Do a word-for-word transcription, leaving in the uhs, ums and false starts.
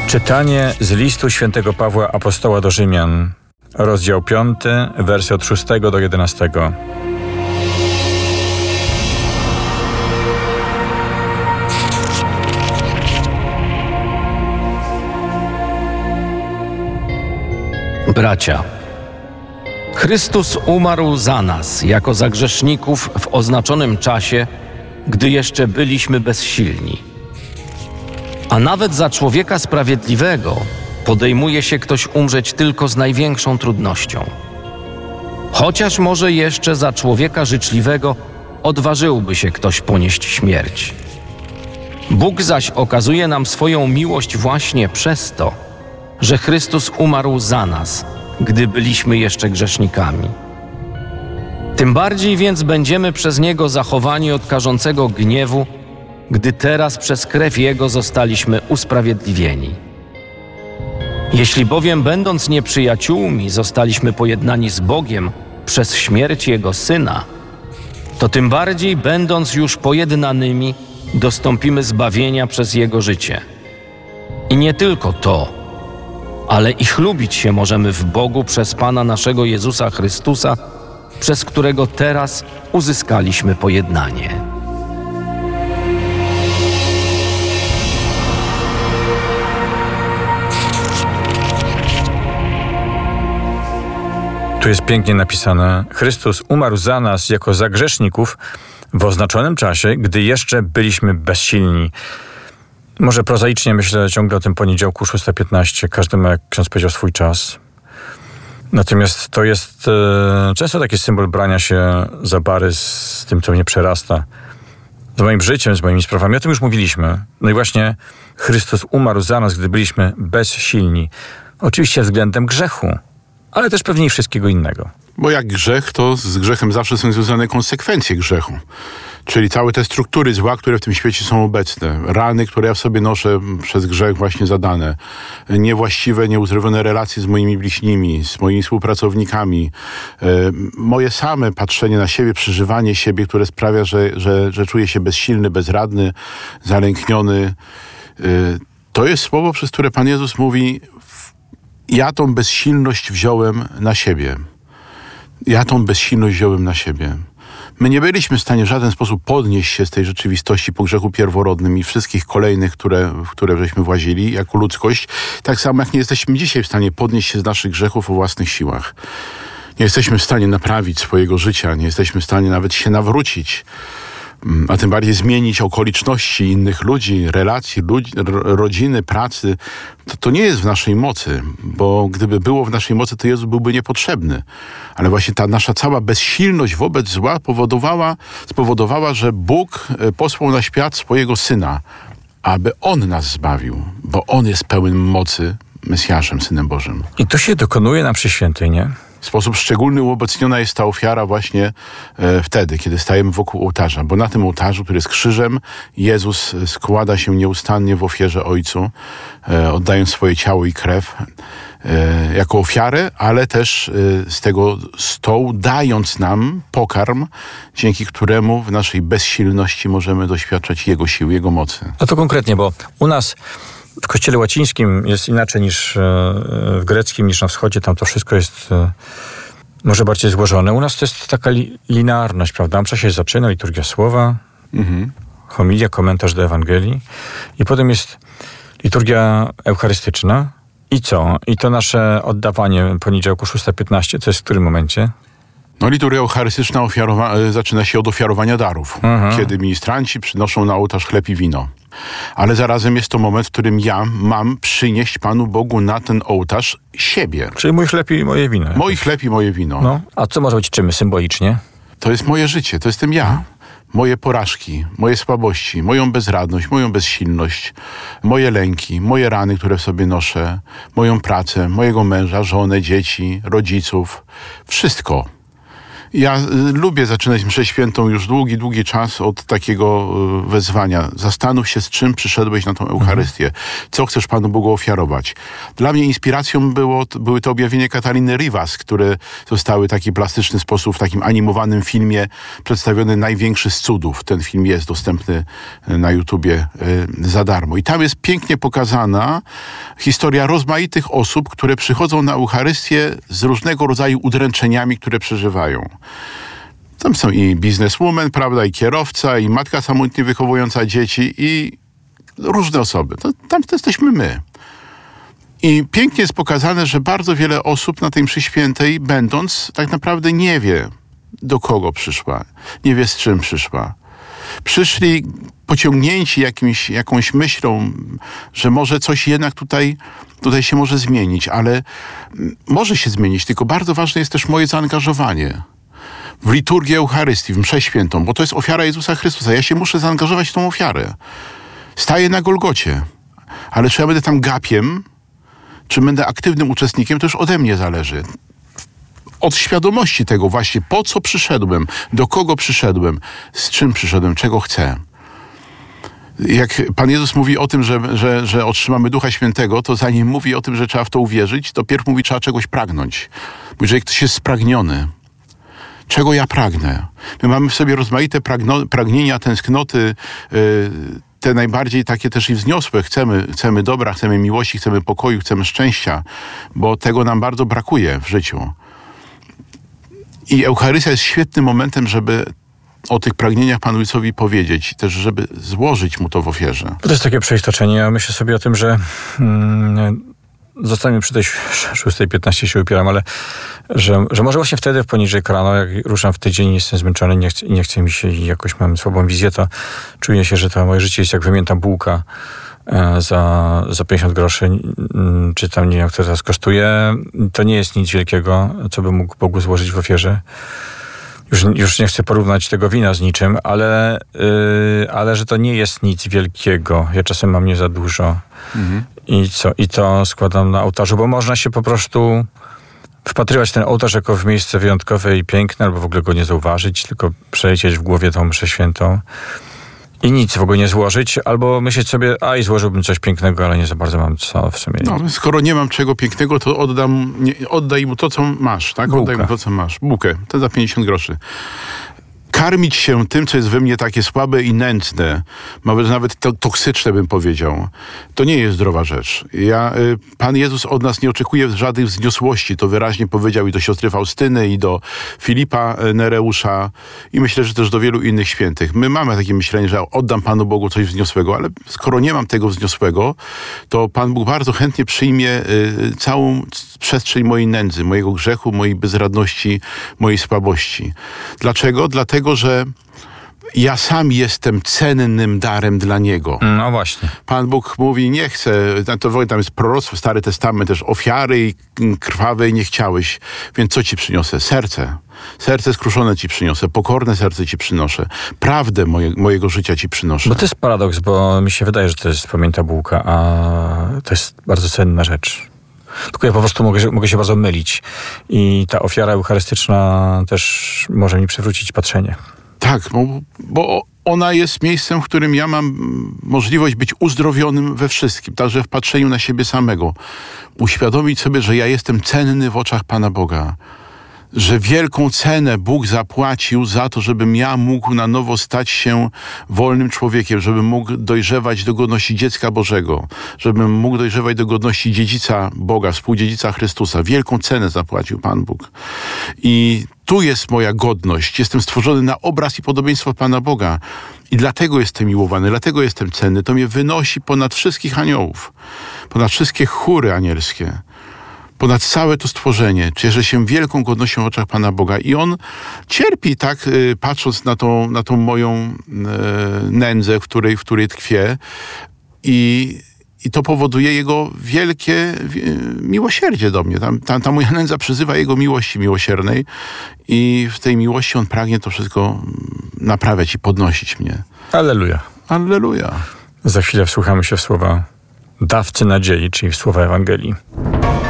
Czytanie z listu świętego Pawła Apostoła do Rzymian, rozdział piąty, wersy od szóstego do jedenastego. Bracia, Chrystus umarł za nas, jako za grzeszników w oznaczonym czasie, gdy jeszcze byliśmy bezsilni. A nawet za człowieka sprawiedliwego podejmuje się ktoś umrzeć tylko z największą trudnością. Chociaż może jeszcze za człowieka życzliwego odważyłby się ktoś ponieść śmierć. Bóg zaś okazuje nam swoją miłość właśnie przez to, że Chrystus umarł za nas, gdy byliśmy jeszcze grzesznikami. Tym bardziej więc będziemy przez Niego zachowani od karzącego gniewu, gdy teraz przez krew Jego zostaliśmy usprawiedliwieni. Jeśli bowiem, będąc nieprzyjaciółmi, zostaliśmy pojednani z Bogiem przez śmierć Jego Syna, to tym bardziej, będąc już pojednanymi, dostąpimy zbawienia przez Jego życie. I nie tylko to, ale i chlubić się możemy w Bogu przez Pana naszego Jezusa Chrystusa, przez którego teraz uzyskaliśmy pojednanie. Tu jest pięknie napisane: Chrystus umarł za nas jako za grzeszników w oznaczonym czasie, gdy jeszcze byliśmy bezsilni. Może prozaicznie myślę ciągle o tym poniedziałku szósta piętnaście. Każdy ma, jak ksiądz powiedział, swój czas. Natomiast to jest e, często taki symbol brania się za bary z tym, co mnie przerasta. Z moim życiem, z moimi sprawami. O tym już mówiliśmy. No i właśnie Chrystus umarł za nas, gdy byliśmy bezsilni. Oczywiście względem grzechu, ale też pewnie i wszystkiego innego. Bo jak grzech, to z grzechem zawsze są związane konsekwencje grzechu. Czyli całe te struktury zła, które w tym świecie są obecne. Rany, które ja w sobie noszę przez grzech właśnie zadane. Niewłaściwe, nieuzdrowione relacje z moimi bliźnimi, z moimi współpracownikami. Moje same patrzenie na siebie, przeżywanie siebie, które sprawia, że, że, że czuję się bezsilny, bezradny, zalękniony. To jest słowo, przez które Pan Jezus mówi: ja tą bezsilność wziąłem na siebie. Ja tą bezsilność wziąłem na siebie. My nie byliśmy w stanie w żaden sposób podnieść się z tej rzeczywistości po grzechu pierworodnym i wszystkich kolejnych, które, w które żeśmy włazili jako ludzkość. Tak samo jak nie jesteśmy dzisiaj w stanie podnieść się z naszych grzechów o własnych siłach. Nie jesteśmy w stanie naprawić swojego życia, nie jesteśmy w stanie nawet się nawrócić, a tym bardziej zmienić okoliczności innych ludzi, relacji, ludzi, rodziny, pracy. To, to nie jest w naszej mocy, bo gdyby było w naszej mocy, to Jezus byłby niepotrzebny. Ale właśnie ta nasza cała bezsilność wobec zła powodowała, spowodowała, że Bóg posłał na świat swojego Syna, aby On nas zbawił, bo On jest pełen mocy, Mesjaszem, Synem Bożym. I to się dokonuje na mszy świętej, nie? W sposób szczególny uobecniona jest ta ofiara właśnie e, wtedy, kiedy stajemy wokół ołtarza. Bo na tym ołtarzu, który jest krzyżem, Jezus składa się nieustannie w ofierze Ojcu, e, oddając swoje ciało i krew e, jako ofiarę, ale też e, z tego stołu dając nam pokarm, dzięki któremu w naszej bezsilności możemy doświadczać Jego sił, Jego mocy. No to konkretnie, bo u nas w kościele łacińskim jest inaczej niż w greckim, niż na wschodzie. Tam to wszystko jest może bardziej złożone. U nas to jest taka li- linearność, prawda? Msza się zaczyna, liturgia słowa, mhm. homilia, komentarz do Ewangelii i potem jest liturgia eucharystyczna. I co? I to nasze oddawanie poniedziałku szósta piętnaście, to jest w którym momencie? No, liturgia eucharystyczna ofiarowa- zaczyna się od ofiarowania darów, mhm. kiedy ministranci przynoszą na ołtarz chleb i wino. Ale zarazem jest to moment, w którym ja mam przynieść Panu Bogu na ten ołtarz siebie. Czyli mój chleb i moje wino. Mój chleb i moje wino. No, a co może być czym symbolicznie? To jest moje życie, to jestem ja. Hmm. Moje porażki, moje słabości, moją bezradność, moją bezsilność, moje lęki, moje rany, które w sobie noszę, moją pracę, mojego męża, żonę, dzieci, rodziców. Wszystko. Ja y, lubię zaczynać mszę świętą już długi, długi czas od takiego y, wezwania. Zastanów się, z czym przyszedłeś na tą Eucharystię. Co chcesz Panu Bogu ofiarować. Dla mnie inspiracją było, były to objawienia Katariny Rivas, które zostały w taki plastyczny sposób w takim animowanym filmie przedstawiony największy z cudów. Ten film jest dostępny na YouTubie y, za darmo. I tam jest pięknie pokazana historia rozmaitych osób, które przychodzą na Eucharystię z różnego rodzaju udręczeniami, które przeżywają. Tam są i bizneswoman, prawda, i kierowca, i matka samotnie wychowująca dzieci, i różne osoby. To, tam to jesteśmy my. I pięknie jest pokazane, że bardzo wiele osób na tej mszy świętej, będąc, tak naprawdę nie wie, do kogo przyszła, nie wie, z czym przyszła. Przyszli pociągnięci jakimś, jakąś myślą, że może coś jednak tutaj, tutaj się może zmienić, ale może się zmienić, tylko bardzo ważne jest też moje zaangażowanie w liturgię Eucharystii, w mszę świętą, bo to jest ofiara Jezusa Chrystusa. Ja się muszę zaangażować w tą ofiarę. Staję na Golgocie, ale czy ja będę tam gapiem, czy będę aktywnym uczestnikiem, to już ode mnie zależy. Od świadomości tego właśnie, po co przyszedłem, do kogo przyszedłem, z czym przyszedłem, czego chcę. Jak Pan Jezus mówi o tym, że, że, że otrzymamy Ducha Świętego, to zanim mówi o tym, że trzeba w to uwierzyć, to pierw mówi, trzeba czegoś pragnąć. Mówi, że ktoś jest spragniony. Czego ja pragnę? My mamy w sobie rozmaite pragno, pragnienia, tęsknoty, yy, te najbardziej takie też i wzniosłe. Chcemy, chcemy dobra, chcemy miłości, chcemy pokoju, chcemy szczęścia, bo tego nam bardzo brakuje w życiu. I Eucharystia jest świetnym momentem, żeby o tych pragnieniach Panu Jezusowi powiedzieć, też żeby złożyć Mu to w ofierze. To jest takie przeistoczenie. Ja myślę sobie o tym, że mm, zostańmy przy tej szóstej piętnaście się upieram, ale że, że może właśnie wtedy w poniedziałek rano, jak ruszam w tydzień, jestem zmęczony, nie chcę, nie chce mi się i jakoś mam słabą wizję, to czuję się, że to moje życie jest jak wymięta bułka e, za, za pięćdziesiąt groszy, czy tam nie wiem, jak to teraz kosztuje. To nie jest nic wielkiego, co bym mógł Bogu złożyć w ofierze. Już, już nie chcę porównać tego wina z niczym, ale, yy, ale że to nie jest nic wielkiego. Ja czasem mam nie za dużo. Mhm. I, co, I to składam na ołtarzu, bo można się po prostu wpatrywać w ten ołtarz jako w miejsce wyjątkowe i piękne, albo w ogóle go nie zauważyć, tylko przelecieć w głowie tą mszę świętą i nic w ogóle nie złożyć, albo myśleć sobie, a i złożyłbym coś pięknego, ale nie za bardzo mam co w sumie. No, skoro nie mam czego pięknego, to oddam, nie, oddaj mu to, co masz, tak? Bułkę. Oddaj mu to, co masz. Bułkę. To za pięćdziesiąt groszy. Karmić się tym, co jest we mnie takie słabe i nędzne, nawet, nawet to, toksyczne bym powiedział, to nie jest zdrowa rzecz. Ja, y, Pan Jezus od nas nie oczekuje żadnych wzniosłości. To wyraźnie powiedział i do siostry Faustyny, i do Filipa Nereusza, i myślę, że też do wielu innych świętych. My mamy takie myślenie, że oddam Panu Bogu coś wzniosłego, ale skoro nie mam tego wzniosłego, to Pan Bóg bardzo chętnie przyjmie y, całą przestrzeń mojej nędzy, mojego grzechu, mojej bezradności, mojej słabości. Dlaczego? Dlatego, że ja sam jestem cennym darem dla Niego. No właśnie. Pan Bóg mówi, nie chcę, to tam jest proroctwo, Stary Testament, też ofiary krwawej nie chciałeś, więc co ci przyniosę? Serce. Serce skruszone ci przyniosę, pokorne serce ci przynoszę, prawdę moje, mojego życia ci przynoszę. Bo to jest paradoks, bo mi się wydaje, że to jest pamięta bułka, a to jest bardzo cenna rzecz. Tylko ja po prostu mogę, mogę się bardzo mylić. I ta ofiara eucharystyczna też może mi przywrócić patrzenie. Tak, bo, bo ona jest miejscem, w którym ja mam możliwość być uzdrowionym we wszystkim, także w patrzeniu na siebie samego. Uświadomić sobie, że ja jestem cenny w oczach Pana Boga. Że wielką cenę Bóg zapłacił za to, żebym ja mógł na nowo stać się wolnym człowiekiem, żebym mógł dojrzewać do godności dziecka Bożego, żebym mógł dojrzewać do godności dziedzica Boga, współdziedzica Chrystusa. Wielką cenę zapłacił Pan Bóg. I tu jest moja godność. Jestem stworzony na obraz i podobieństwo Pana Boga. I dlatego jestem miłowany, dlatego jestem cenny. To mnie wynosi ponad wszystkich aniołów, ponad wszystkie chóry anielskie. Ponad całe to stworzenie. Cieszę się wielką godnością w oczach Pana Boga. I On cierpi, tak, y, patrząc na tą, na tą moją y, nędzę, w której, w której tkwię. I, I to powoduje Jego wielkie y, miłosierdzie do mnie. Tam, ta, ta moja nędza przyzywa Jego miłości miłosiernej. I w tej miłości On pragnie to wszystko naprawiać i podnosić mnie. Alleluja. Alleluja. Za chwilę wsłuchamy się w słowa dawcy nadziei, czyli w słowa Ewangelii.